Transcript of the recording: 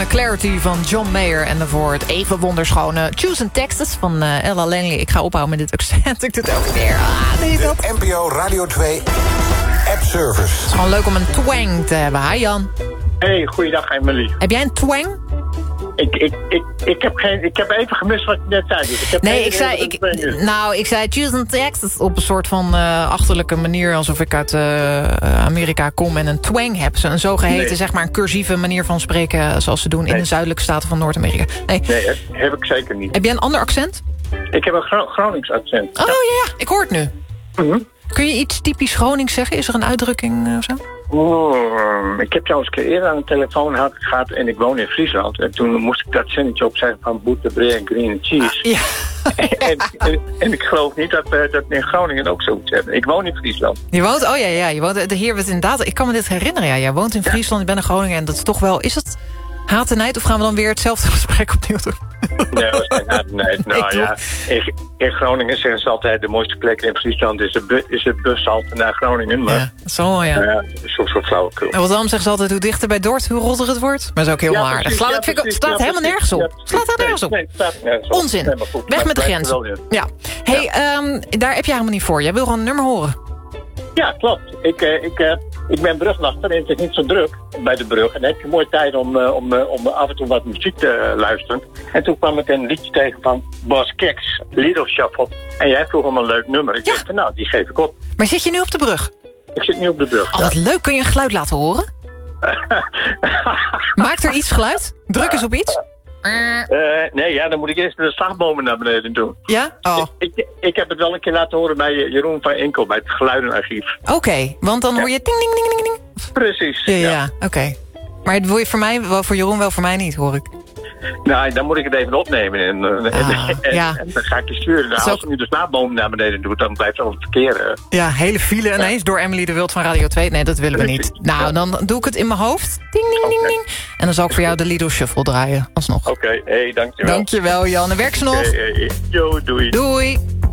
Clarity van John Mayer. En daarvoor het even wonderschone Choosing Texas van Ella Langley. Ik ga ophouden met dit accent. Ik doe het elke keer. De NPO Radio 2 App Service. Het is gewoon leuk om een twang te hebben. Hi Jan. Hey, goeiedag Emily. Heb jij een twang? Ik heb even gemist wat je net zei. Dus ik zei Choosing Texas op een soort van achterlijke manier, alsof ik uit Amerika kom en een twang heb. Een zogeheten, zeg maar, een cursieve manier van spreken, zoals ze doen in de zuidelijke staten van Noord-Amerika. Nee, heb ik zeker niet. Heb jij een ander accent? Ik heb een Gronings accent. Oh ja, ik hoor het nu. Mm-hmm. Kun je iets typisch Gronings zeggen? Is er een uitdrukking of zo? Ik heb trouwens een keer eerder aan de telefoon gehad en ik woon in Friesland. En toen moest ik dat zinnetje opzeggen van boete, bree en green cheese. Ja. en ik geloof niet dat in Groningen ook zoiets hebben. Ik woon in Friesland. Je woont, je woont, hier werd inderdaad, ik kan me dit herinneren. Ja, jij woont in Friesland, ik ben in Groningen en dat is toch wel, is het haat en nijd of gaan we dan weer hetzelfde gesprek opnieuw doen? Nee, dat is geen haat en nijd. Nou ja, in Groningen zeggen ze altijd de mooiste plek in Friesland is het bushalte naar Groningen. Maar ja, zo ja. Ja, soort flauwekul. En wat dan zeggen ze altijd, hoe dichter bij Dort, hoe rotter het wordt. Maar dat is ook heel aardig. Slaat helemaal nergens op. Slaat er nergens op. Nee, staat nergens op. Onzin. Nee, weg met de grens. Ja. Hey, daar heb je helemaal niet voor. Jij wil gewoon een nummer horen. Ja, klopt. Ik ben brugnachter en het is niet zo druk bij de brug. En dan heb je mooie tijd om af en toe wat muziek te luisteren. En toen kwam ik een liedje tegen van Bas Keks, Little Shuffle. En jij vroeg om een leuk nummer. Ik dacht, nou, die geef ik op. Maar zit je nu op de brug? Ik zit nu op de brug. Oh, wat leuk. Kun je een geluid laten horen? Maakt er iets geluid? Druk eens op iets. Dan moet ik eerst de slagbomen naar beneden doen. Ja? Oh. Ik heb het wel een keer laten horen bij Jeroen van Enkel, bij het geluidenarchief. Oké, want dan hoor je ding, ding, ding, ding, ding. Precies. Ja. Oké. Maar het wil je voor mij, wel voor Jeroen, wel voor mij niet, hoor ik. Nou, dan moet ik het even opnemen en dan ga ik je sturen. Nou, als ik nu de slaapboom naar beneden doe, dan blijft het verkeer. Ja, hele file ineens door Emily de Wild van Radio 2. Nee, dat willen we niet. Nou, dan doe ik het in mijn hoofd. Ding, ding, ding, ding. En dan zal ik voor jou de Lido Shuffle draaien, alsnog. Oké, dankjewel. Dankjewel, Jan. En werk ze nog. Yo, doei. Doei.